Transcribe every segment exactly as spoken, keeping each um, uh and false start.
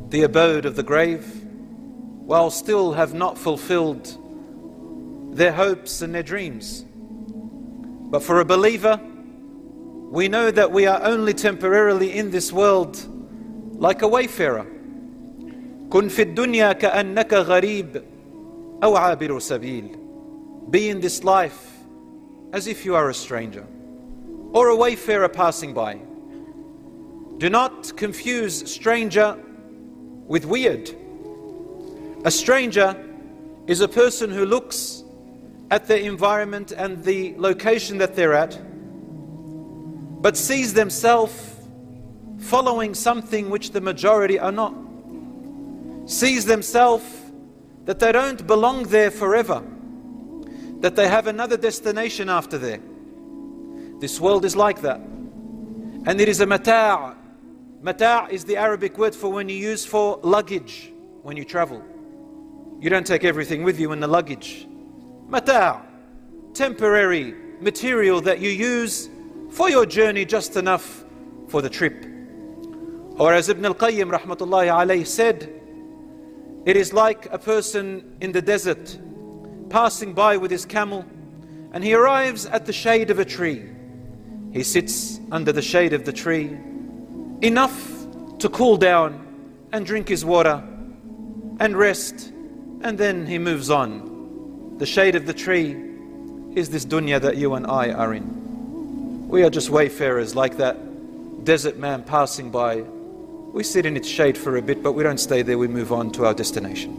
the abode of the grave, while still have not fulfilled their hopes and their dreams. But for a believer, we know that we are only temporarily in this world like a wayfarer. كن في الدنيا كأنك غريب أو عابر سبيل. Be in this life as if you are a stranger or a wayfarer passing by. Do not confuse stranger with weird. A stranger is a person who looks at the environment and the location that they're at, but sees themselves following something which the majority are not. Sees themselves that they don't belong there forever, that they have another destination after there. This world is like that. And it is a mata'. Mata' is the Arabic word for when you use for luggage when you travel. You don't take everything with you in the luggage. Mata', temporary material that you use for your journey, just enough for the trip. Or as Ibn al-Qayyim rahmatullahi alayhi said, it is like a person in the desert passing by with his camel, and he arrives at the shade of a tree. He sits under the shade of the tree, enough to cool down and drink his water and rest, and then he moves on. The shade of the tree is this dunya that you and I are in. We are just wayfarers, like that desert man passing by. We sit in its shade for a bit, but we don't stay there, we move on to our destination.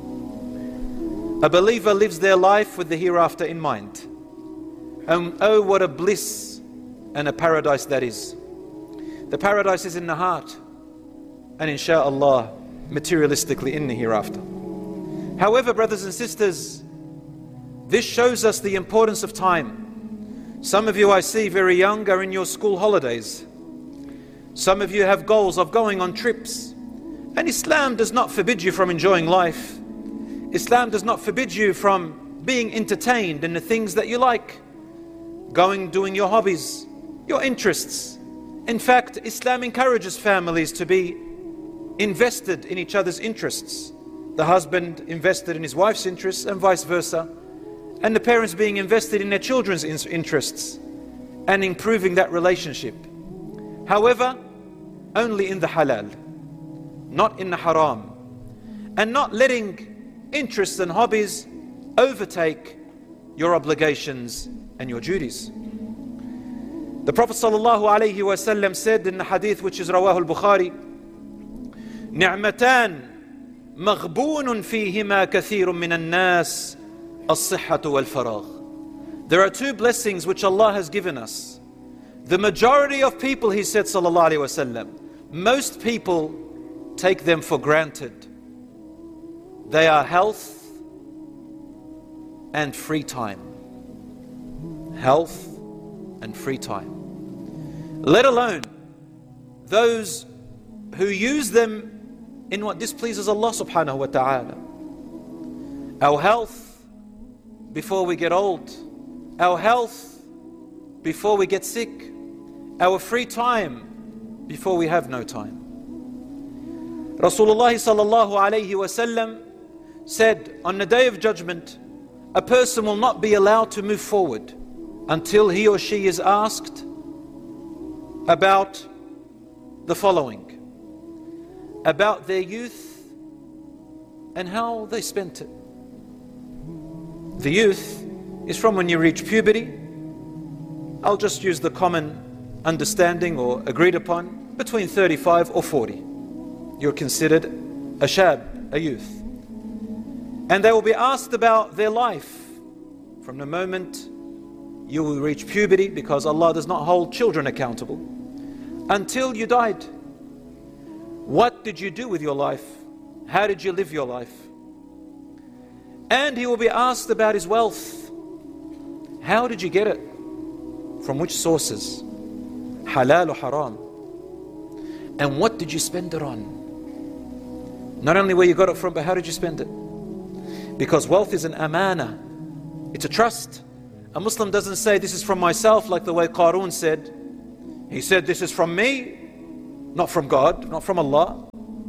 A believer lives their life with the hereafter in mind. And oh, what a bliss and a paradise that is. The paradise is in the heart, and insha'Allah, materialistically in the hereafter. However, brothers and sisters, this shows us the importance of time. Some of you I see very young are in your school holidays. Some of you have goals of going on trips. And Islam does not forbid you from enjoying life. Islam does not forbid you from being entertained in the things that you like. Going, doing your hobbies, your interests. In fact, Islam encourages families to be invested in each other's interests. The husband invested in his wife's interests and vice versa. And the parents being invested in their children's interests and improving that relationship. However, only in the halal, not in the haram. And not letting interests and hobbies overtake your obligations and your duties. The Prophet ﷺ said in the hadith which is Rawah al-Bukhari, نِعْمَتَانْ مَغْبُونٌ فِيهِمَا كَثِيرٌ مِّنَ النَّاسِ الصِّحَّةُ وَالْفَرَاغُ. There are two blessings which Allah has given us. The majority of people, he said sallallahu alaihi wasallam, most people take them for granted. They are health and free time. Health and free time. Let alone those who use them in what displeases Allah subhanahu wa ta'ala. Our health before we get old. Our health before we get sick. Our free time before we have no time. Rasulullah sallallahu alayhi wasallam said, on the day of judgment, a person will not be allowed to move forward until he or she is asked about the following: about their youth and how they spent it. The youth is from when you reach puberty. I'll just use the common understanding or agreed upon, between thirty-five or forty. You're considered a shab, a youth. And they will be asked about their life from the moment you will reach puberty, because Allah does not hold children accountable, until you died. What did you do with your life? How did you live your life? And he will be asked about his wealth. How did you get it? From which sources? Halal or haram? And what did you spend it on? Not only where you got it from, but how did you spend it? Because wealth is an amana. It's a trust. A Muslim doesn't say, this is from myself, like the way Qarun said. He said, this is from me, not from God, not from Allah.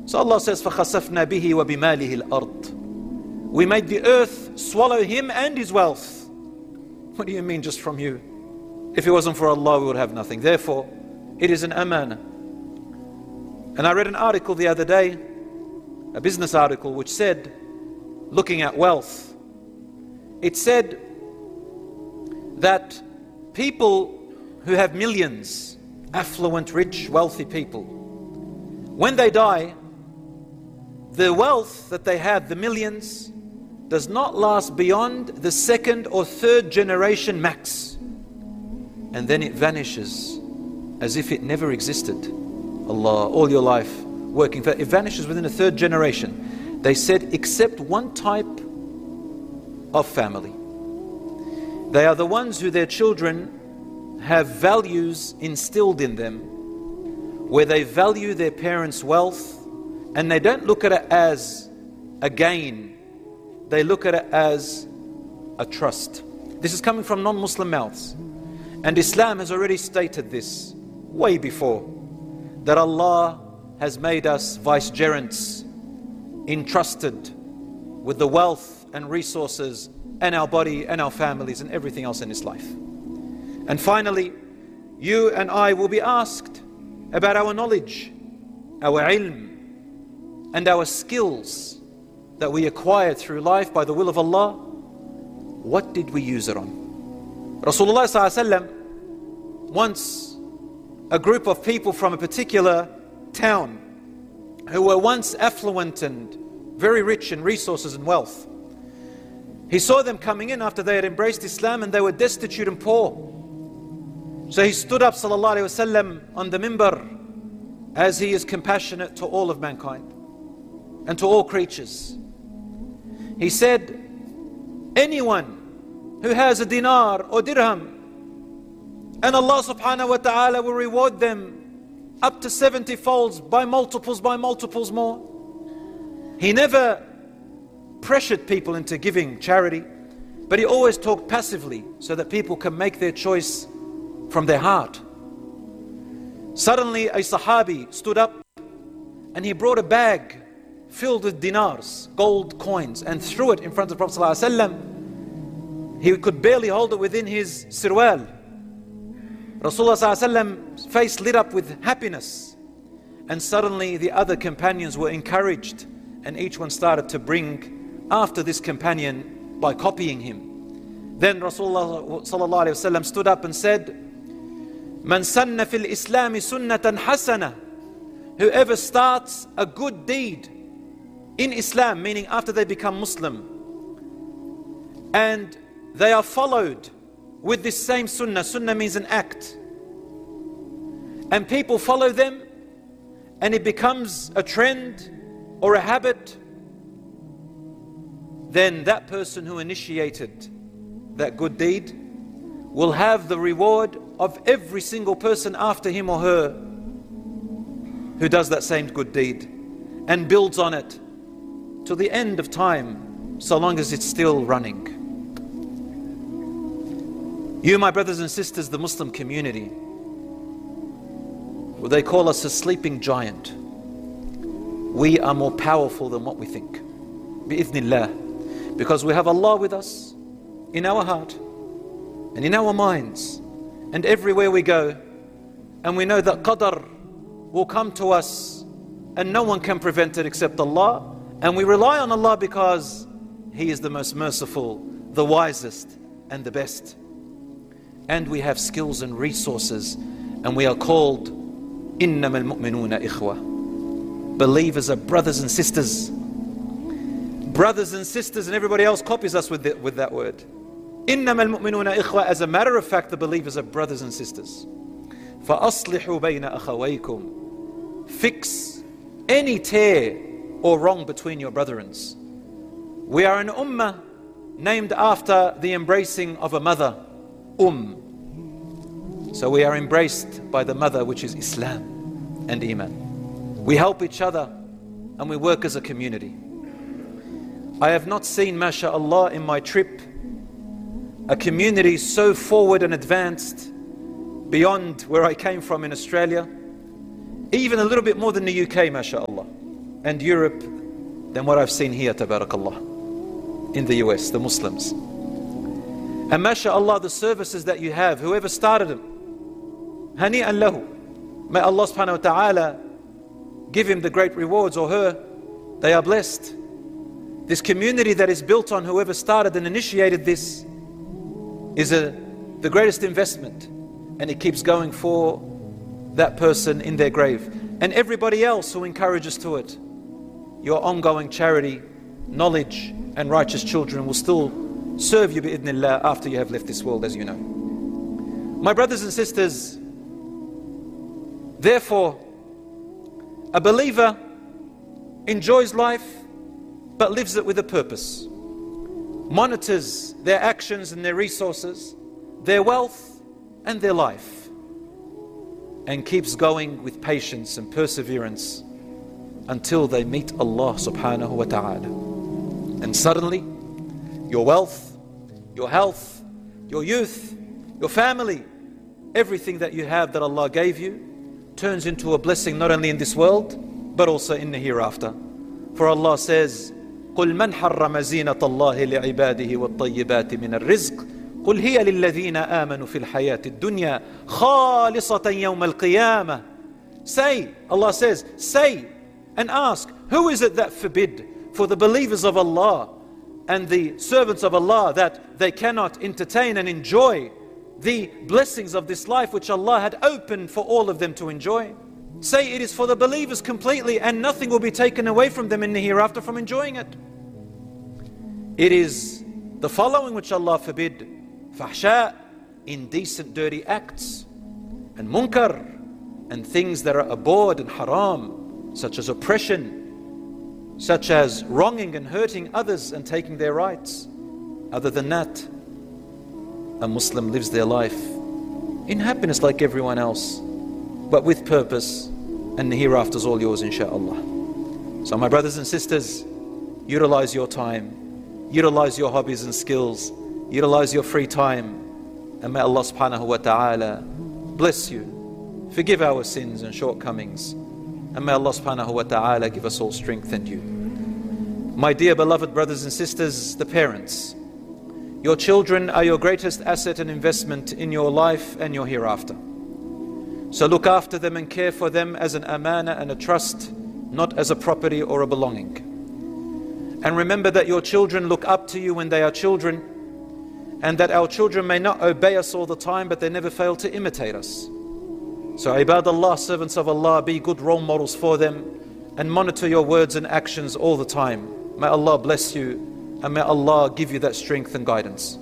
So Allah says, فَخَسَفْنَا بِهِ وَبِمَالِهِ الْأَرْضِ. We made the earth swallow him and his wealth. What do you mean just from you? If it wasn't for Allah, we would have nothing. Therefore, it is an amana. And I read an article the other day, a business article, which said, looking at wealth, it said that people who have millions, affluent, rich, wealthy people, when they die, the wealth that they had, the millions, does not last beyond the second or third generation max. And then it vanishes as if it never existed. Allah, all your life working for, it vanishes within a third generation. They said, except one type of family. They are the ones who their children have values instilled in them, where they value their parents' wealth, and they don't look at it as a gain, they look at it as a trust. This is coming from non-Muslim mouths. And Islam has already stated this way before, that Allah has made us vicegerents, entrusted with the wealth and resources and our body and our families and everything else in this life. And finally, you and I will be asked about our knowledge, our ilm, and our skills that we acquired through life by the will of Allah. What did we use it on? Rasulullah sallallahu alaihi wasallam, once a group of people from a particular town who were once affluent and very rich in resources and wealth, he saw them coming in after they had embraced Islam, and they were destitute and poor. So he stood up, sallallahu alaihi wasallam, on the minbar, as he is compassionate to all of mankind and to all creatures. He said, anyone who has a dinar or dirham, and Allah subhanahu wa ta'ala will reward them up to seventy folds, by multiples, by multiples more. He never pressured people into giving charity, but he always talked passively so that people can make their choice from their heart. Suddenly a Sahabi stood up and he brought a bag filled with dinars, gold coins, and threw it in front of the Prophet ﷺ. He could barely hold it within his sirwal. Rasulullah ﷺ's face lit up with happiness, and suddenly the other companions were encouraged, and each one started to bring after this companion by copying him. Then Rasulullah ﷺ stood up and said, Man sanna fil Islami sunnatan hasana. Whoever starts a good deed in Islam, meaning after they become Muslim, and they are followed with this same sunnah. Sunnah means an act, and people follow them, and it becomes a trend or a habit, then that person who initiated that good deed will have the reward of every single person after him or her who does that same good deed and builds on it to the end of time, so long as it's still running. You, my brothers and sisters, the Muslim community, well, they call us a sleeping giant. We are more powerful than what we think, bi'ithnillah, because we have Allah with us in our heart and in our minds and everywhere we go, and we know that qadr will come to us and no one can prevent it except Allah, and we rely on Allah because He is the most merciful, the wisest and the best. And we have skills and resources, and we are called إِنَّمَا الْمُؤْمِنُونَ إِخْوَةً. Believers are brothers and sisters. Brothers and sisters, and everybody else copies us with, the, with that word. إِنَّمَا الْمُؤْمِنُونَ إِخْوَةً. As a matter of fact, the believers are brothers and sisters. فَأَصْلِحُوا بَيْنَ أَخَوَيْكُمْ. Fix any tear or wrong between your brethrens. We are an ummah named after the embracing of a mother, Umm. So we are embraced by the mother, which is Islam and Iman. We help each other and we work as a community. I have not seen, mashallah, in my trip, a community so forward and advanced beyond where I came from in Australia, even a little bit more than the U K, mashallah. and Europe than what I've seen here, tabarakallah, in the U S, the Muslims. And mashallah, the services that you have, whoever started them, hani'an lahu. May Allah subhanahu wa ta'ala give him the great rewards, or her. They are blessed. This community that is built on whoever started and initiated this is a, the greatest investment, and it keeps going for that person in their grave. And everybody else who encourages to it, your ongoing charity, knowledge and righteous children will still serve you bi'idhnillah after you have left this world, as you know. My brothers and sisters, therefore, a believer enjoys life but lives it with a purpose, monitors their actions and their resources, their wealth and their life, and keeps going with patience and perseverance until they meet Allah subhanahu wa ta'ala. And suddenly, your wealth, your health, your youth, your family, everything that you have that Allah gave you turns into a blessing not only in this world, but also in the hereafter. For Allah says, قُلْ مَنْ حَرَّمَ زِينَةَ اللَّهِ لِعِبَادِهِ وَالطَّيِّبَاتِ مِنَ الرِّزْقِ قُلْ هِيَ لِلَّذِينَ آمَنُوا فِي الْحَيَاةِ الدُّنْيَا خَالِصَةً يَوْمَ الْقِيَامَةِ. Say, Allah says, say and ask, who is it that forbid for the believers of Allah and the servants of Allah that they cannot entertain and enjoy the blessings of this life which Allah had opened for all of them to enjoy? Say it is for the believers completely, and nothing will be taken away from them in the hereafter from enjoying it. It is the following which Allah forbid: fahsha, indecent dirty acts, and munkar, and things that are abhorred and haram, such as oppression, such as wronging and hurting others and taking their rights. Other than that, a Muslim lives their life in happiness like everyone else, but with purpose, and the hereafter is all yours, insha'Allah. So my brothers and sisters, utilize your time, utilize your hobbies and skills, utilize your free time, and may Allah subhanahu wa ta'ala bless you, forgive our sins and shortcomings, and may Allah subhanahu wa ta'ala give us all strength and you. My dear beloved brothers and sisters, the parents, your children are your greatest asset and investment in your life and your hereafter. So look after them and care for them as an amana and a trust, not as a property or a belonging. And remember that your children look up to you when they are children, and that our children may not obey us all the time, but they never fail to imitate us. So ibadallah, servants of Allah, be good role models for them and monitor your words and actions all the time. May Allah bless you, and may Allah give you that strength and guidance.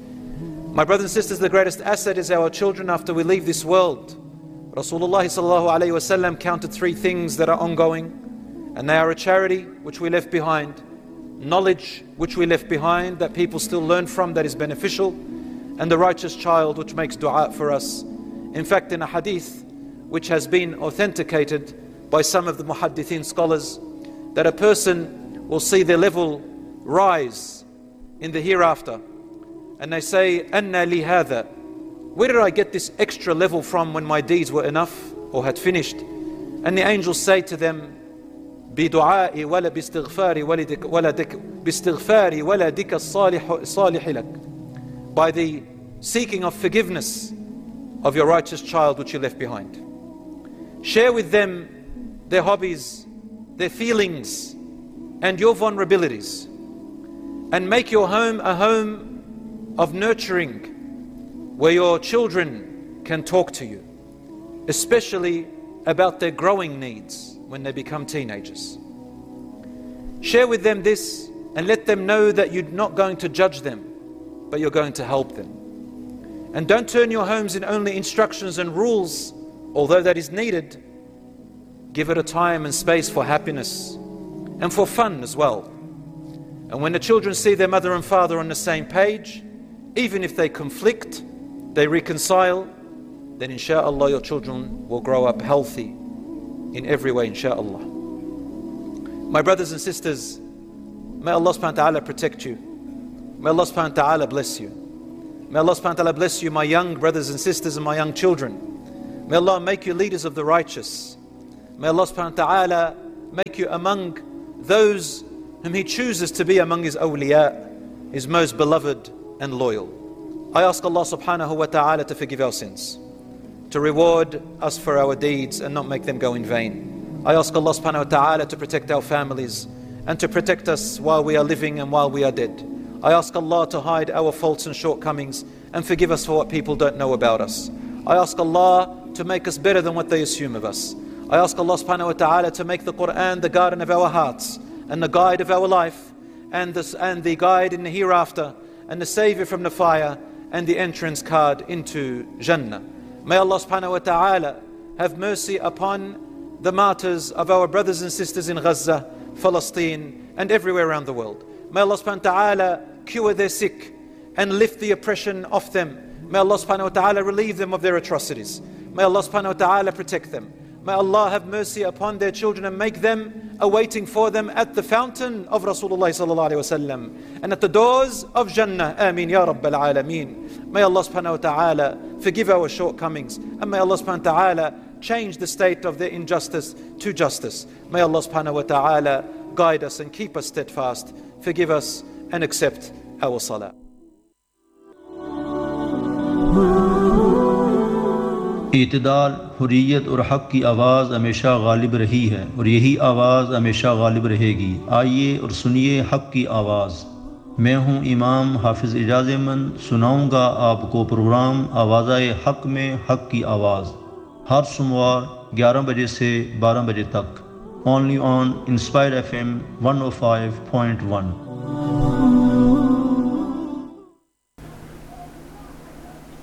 My brothers and sisters, the greatest asset is our children after we leave this world. Rasulullah sallallahu alayhi wa sallam counted three things that are ongoing, and they are a charity which we left behind, knowledge which we left behind that people still learn from that is beneficial, and the righteous child which makes dua for us. In fact, in a hadith which has been authenticated by some of the muhaddithin scholars, that a person will see their level rise in the hereafter, and they say, Anna li hadha, where did I get this extra level from when my deeds were enough or had finished? And the angels say to them, بِدُعَاءِ وَلَا بِاسْتِغْفَارِ وَلَدِكَ بِاسْتِغْفَارِ وَلَدِكَ الصَّالِحِ لَكَ, by the seeking of forgiveness of your righteous child which you left behind. Share with them their hobbies, their feelings, and your vulnerabilities, and make your home a home of nurturing, where your children can talk to you, especially about their growing needs when they become teenagers. Share with them this and let them know that you're not going to judge them, but you're going to help them. And don't turn your homes in only instructions and rules, although that is needed. Give it a time and space for happiness and for fun as well. And when the children see their mother and father on the same page, even if they conflict, they reconcile, then insha'Allah your children will grow up healthy in every way, insha'Allah. My brothers and sisters, may Allah subhanahu wa ta'ala protect you. May Allah subhanahu wa ta'ala bless you. May Allah subhanahu wa ta'ala bless you, my young brothers and sisters and my young children. May Allah make you leaders of the righteous. May Allah subhanahu wa ta'ala make you among those whom He chooses to be among His awliya, His most beloved and loyal. I ask Allah subhanahu wa ta'ala to forgive our sins, to reward us for our deeds and not make them go in vain. I ask Allah subhanahu wa ta'ala to protect our families and to protect us while we are living and while we are dead. I ask Allah to hide our faults and shortcomings and forgive us for what people don't know about us. I ask Allah to make us better than what they assume of us. I ask Allah subhanahu wa ta'ala to make the Quran the garden of our hearts and the guide of our life and the, and the guide in the hereafter and the savior from the fire and the entrance card into Jannah. May Allah subhanahu wa ta'ala have mercy upon the martyrs of our brothers and sisters in Gaza, Palestine and everywhere around the world. May Allah subhanahu wa ta'ala cure their sick and lift the oppression off them. May Allah subhanahu wa ta'ala relieve them of their atrocities. May Allah subhanahu wa ta'ala protect them. May Allah have mercy upon their children and make them awaiting for them at the fountain of Rasulullah sallallahu alayhi wa sallam and at the doors of Jannah. Ameen ya Rabbal Alameen. May Allah subhanahu wa ta'ala forgive our shortcomings and may Allah subhanahu wa ta'ala change the state of their injustice to justice. May Allah subhanahu wa ta'ala guide us and keep us steadfast. Forgive us and accept our salah. इत्दाल, Hurriyat और हक़ की आवाज़ हमेशा गालिब रही है और यही आवाज़ हमेशा गालिब रहेगी। आइए और सुनिए हक़ की आवाज़। मैं हूँ इमाम हाफिज़ इजाज़ अहमद, सुनाऊँगा आपको प्रोग्राम आवाज़ाए हक़ में हक़ की आवाज़, हर सोमवार ग्यारह बजे से बारह बजे तक, only on inspire F M one O five point one.